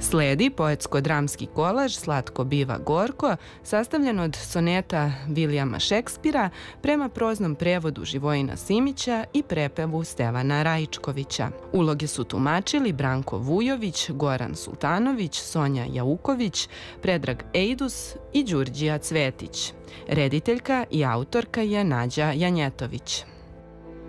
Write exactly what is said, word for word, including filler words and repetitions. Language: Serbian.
Sledi poetsko-dramski kolaž Slatko biva gorko, sastavljen od soneta Vilijama Šekspira prema proznom prevodu Živojina Simića i prepevu Stevana Raičkovića. Uloge su tumačili Branko Vujović, Goran Sultanović, Sonja Jauković, Predrag Ejdus i Đurđija Cvetić. Rediteljka i autorka je Nađa Janjetović.